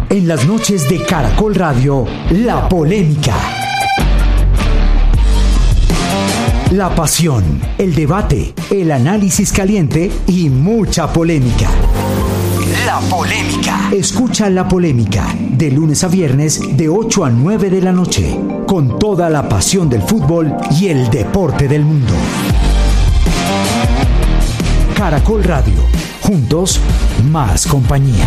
En las noches de Caracol Radio, La Polémica. La pasión, el debate, el análisis caliente y mucha polémica. La Polémica. Escucha La Polémica de lunes a viernes de 8 a 9 de la noche, con toda la pasión del fútbol y el deporte del mundo. Caracol Radio. Juntos, más compañía.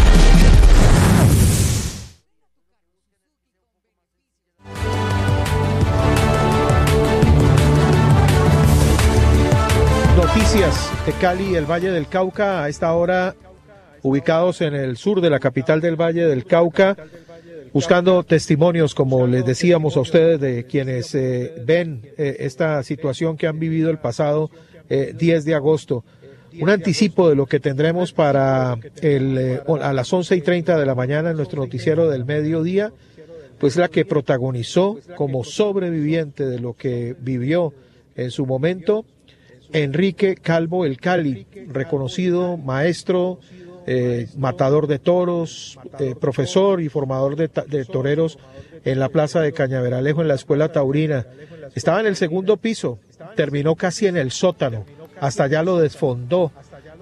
Noticias de Cali y el Valle del Cauca a esta hora, ubicados en el sur de la capital del Valle del Cauca, buscando testimonios, como les decíamos a ustedes, de quienes ven esta situación que han vivido el pasado 10 de agosto. Un anticipo de lo que tendremos para a las 11:30 de la mañana en nuestro noticiero del mediodía, pues la que protagonizó como sobreviviente de lo que vivió en su momento Enrique Calvo el Cali, reconocido maestro, matador de toros, profesor y formador de toreros en la plaza de Cañaveralejo, en la escuela taurina. Estaba en el segundo piso, terminó casi en el sótano, hasta allá lo desfondó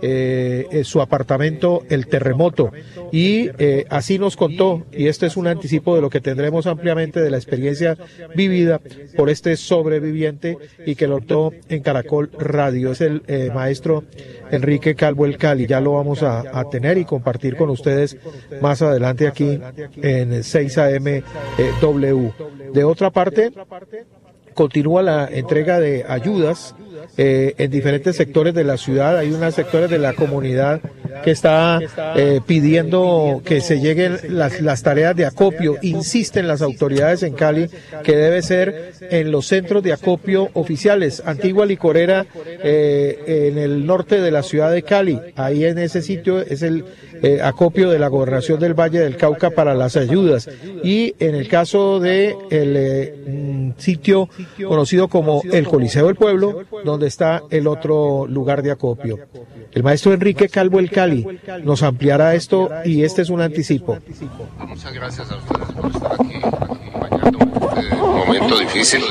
su apartamento el terremoto, y así nos contó, y este es un anticipo de lo que tendremos ampliamente de la experiencia vivida por este sobreviviente y que lo notó en Caracol Radio. Es el maestro Enrique Calvo el Cali. Ya lo vamos a tener y compartir con ustedes más adelante aquí en 6 AM W. De otra parte, continúa la entrega de ayudas en diferentes sectores de la ciudad. Hay unos sectores de la comunidad que está pidiendo que se lleguen las tareas de acopio. Insisten las autoridades en Cali que debe ser en los centros de acopio oficiales. Antigua Licorera, en el norte de la ciudad de Cali. Ahí en ese sitio es el acopio de la Gobernación del Valle del Cauca para las ayudas. Y en el caso de el sitio conocido como el Coliseo del Pueblo, donde está el otro lugar de acopio. El maestro Enrique Calvo el Cali nos ampliará esto, y este es un anticipo. Muchas gracias a ustedes por estar aquí acompañándome en este momento difícil.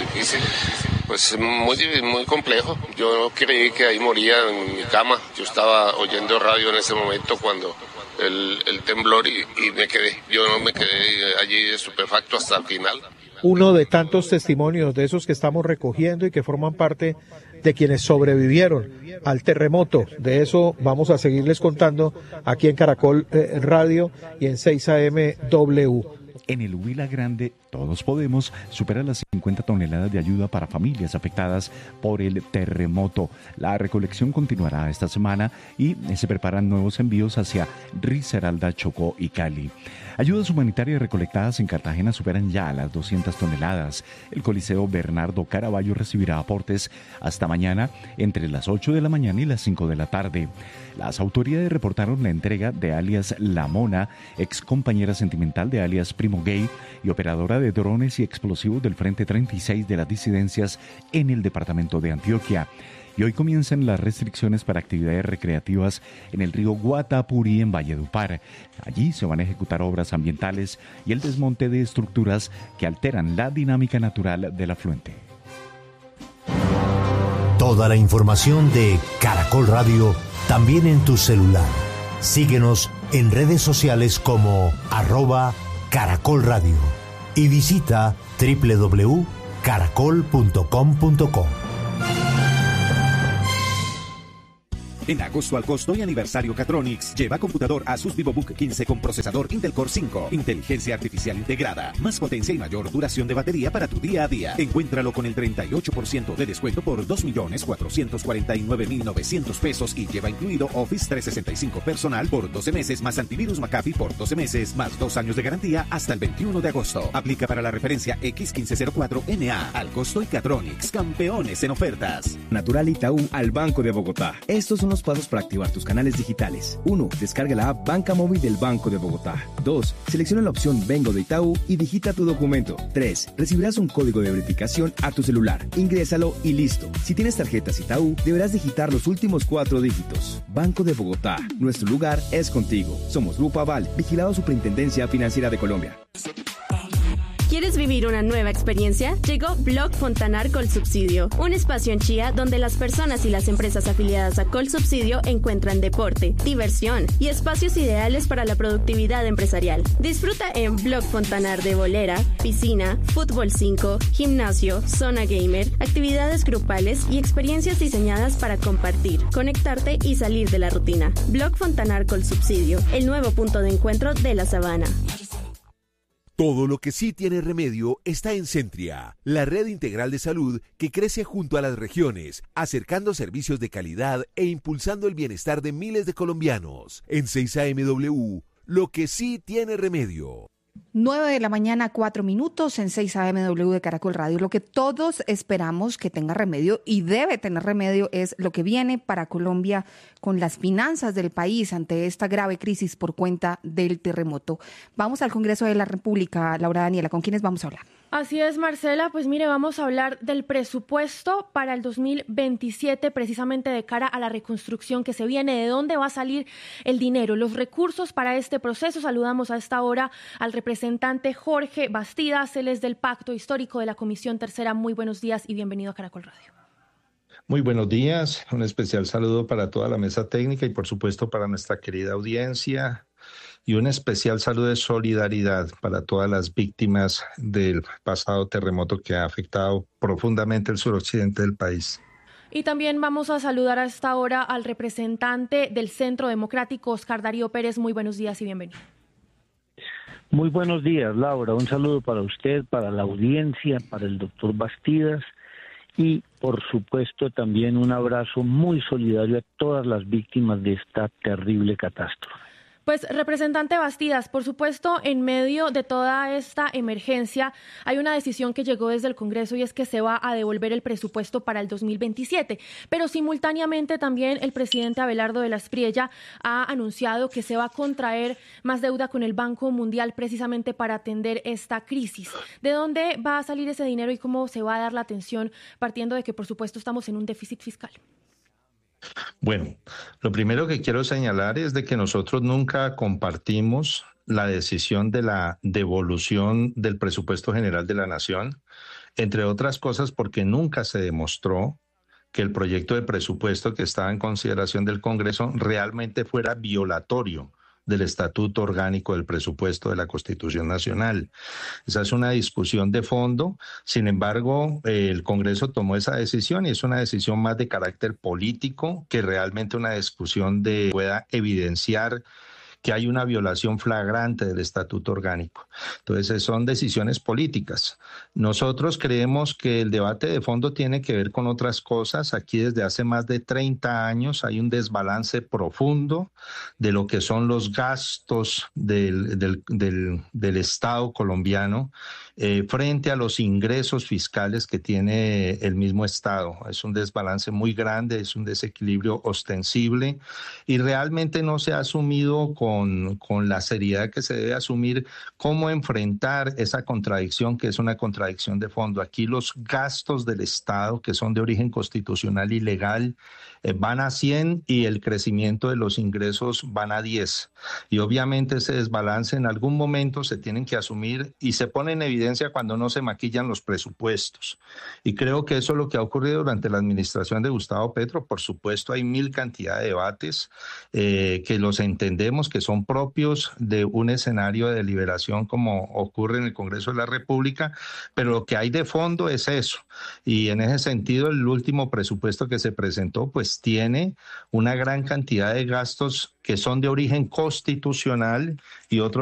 Pues muy complejo. Yo creí que ahí moría en mi cama. Yo estaba oyendo radio en ese momento cuando el temblor y me quedé. Yo no me quedé allí estupefacto hasta el final. Uno de tantos testimonios de esos que estamos recogiendo y que forman parte de quienes sobrevivieron al terremoto. De eso vamos a seguirles contando aquí en Caracol Radio y en 6 AM W. En el Huila Grande, Todos Podemos supera las 50 toneladas de ayuda para familias afectadas por el terremoto. La recolección continuará esta semana y se preparan nuevos envíos hacia Risaralda, Chocó y Cali. Ayudas humanitarias recolectadas en Cartagena superan ya las 200 toneladas. El Coliseo Bernardo Caraballo recibirá aportes hasta mañana entre las 8 de la mañana y las 5 de la tarde. Las autoridades reportaron la entrega de alias La Mona, ex compañera sentimental de alias Primo Gay y operadora de drones y explosivos del Frente 36 de las disidencias en el departamento de Antioquia. Y hoy comienzan las restricciones para actividades recreativas en el río Guatapurí en Valledupar. Allí se van a ejecutar obras ambientales y el desmonte de estructuras que alteran la dinámica natural del afluente. Toda la información de Caracol Radio también en tu celular. Síguenos en redes sociales como @Caracol Radio y visita www.caracol.com.co. En agosto al costo y aniversario Catronics, lleva computador Asus VivoBook 15 con procesador Intel Core 5, inteligencia artificial integrada, más potencia y mayor duración de batería para tu día a día. Encuéntralo con el 38% de descuento por 2.449.900 pesos y lleva incluido Office 365 personal por 12 meses, más antivirus McAfee por 12 meses, más 2 años de garantía hasta el 21 de agosto. Aplica para la referencia X1504NA. Al costo y Catronics, campeones en ofertas. Natural Itaú al Banco de Bogotá. Estos son los 2 pasos para activar tus canales digitales. 1. Descarga la app Banca Móvil del Banco de Bogotá. 2. Selecciona la opción Vengo de Itaú y digita tu documento. 3. Recibirás un código de verificación a tu celular. Ingrésalo y listo. Si tienes tarjetas Itaú, deberás digitar los últimos 4 dígitos. Banco de Bogotá. Nuestro lugar es contigo. Somos Grupo Aval, vigilado Superintendencia Financiera de Colombia. ¿Quieres vivir una nueva experiencia? Llegó Blog Fontanar Colsubsidio, un espacio en Chía donde las personas y las empresas afiliadas a Colsubsidio encuentran deporte, diversión y espacios ideales para la productividad empresarial. Disfruta en Blog Fontanar de bolera, piscina, fútbol 5, gimnasio, zona gamer, actividades grupales y experiencias diseñadas para compartir, conectarte y salir de la rutina. Blog Fontanar Colsubsidio, el nuevo punto de encuentro de la Sabana. Todo lo que sí tiene remedio está en Centria, la red integral de salud que crece junto a las regiones, acercando servicios de calidad e impulsando el bienestar de miles de colombianos. En 6AMW, lo que sí tiene remedio. 9 de la mañana, 4 minutos en 6AMW de Caracol Radio. Lo que todos esperamos que tenga remedio y debe tener remedio es lo que viene para Colombia con las finanzas del país ante esta grave crisis por cuenta del terremoto. Vamos al Congreso de la República, Laura Daniela, ¿con quiénes vamos a hablar? Así es, Marcela, pues mire, vamos a hablar del presupuesto para el 2027, precisamente de cara a la reconstrucción que se viene, de dónde va a salir el dinero, los recursos para este proceso. Saludamos a esta hora al representante Jorge Bastidas, él es del Pacto Histórico de la Comisión Tercera. Muy buenos días y bienvenido a Caracol Radio. Muy buenos días, un especial saludo para toda la mesa técnica y por supuesto para nuestra querida audiencia. Y un especial saludo de solidaridad para todas las víctimas del pasado terremoto que ha afectado profundamente el suroccidente del país. Y también vamos a saludar a esta hora al representante del Centro Democrático, Oscar Darío Pérez. Muy buenos días y bienvenido. Muy buenos días, Laura. Un saludo para usted, para la audiencia, para el doctor Bastidas y, por supuesto, también un abrazo muy solidario a todas las víctimas de esta terrible catástrofe. Pues, representante Bastidas, por supuesto, en medio de toda esta emergencia hay una decisión que llegó desde el Congreso y es que se va a devolver el presupuesto para el 2027. Pero simultáneamente también el presidente Abelardo de la Espriella ha anunciado que se va a contraer más deuda con el Banco Mundial precisamente para atender esta crisis. ¿De dónde va a salir ese dinero y cómo se va a dar la atención partiendo de que, por supuesto, estamos en un déficit fiscal? Bueno, lo primero que quiero señalar es de que nosotros nunca compartimos la decisión de la devolución del presupuesto general de la Nación, entre otras cosas porque nunca se demostró que el proyecto de presupuesto que estaba en consideración del Congreso realmente fuera violatorio del Estatuto Orgánico del Presupuesto de la Constitución Nacional. Esa es una discusión de fondo. Sin embargo, el Congreso tomó esa decisión y es una decisión más de carácter político que realmente una discusión de pueda evidenciar que hay una violación flagrante del Estatuto Orgánico. Entonces, son decisiones políticas. Nosotros creemos que el debate de fondo tiene que ver con otras cosas. Aquí desde hace más de 30 años hay un desbalance profundo de lo que son los gastos del Estado colombiano frente a los ingresos fiscales que tiene el mismo Estado. Es un desbalance muy grande, es un desequilibrio ostensible y realmente no se ha asumido con la seriedad que se debe asumir cómo enfrentar esa contradicción que es una contradicción de fondo. Aquí los gastos del Estado que son de origen constitucional y legal van a 100 y el crecimiento de los ingresos van a 10. Y obviamente ese desbalance en algún momento se tienen que asumir y se pone en evidencia cuando no se maquillan los presupuestos. Y creo que eso es lo que ha ocurrido durante la administración de Gustavo Petro. Por supuesto hay mil cantidad de debates que los entendemos, que son propios de un escenario de deliberación como ocurre en el Congreso de la República, pero lo que hay de fondo es eso. Y en ese sentido el último presupuesto que se presentó pues tiene una gran cantidad de gastos que son de origen constitucional y otros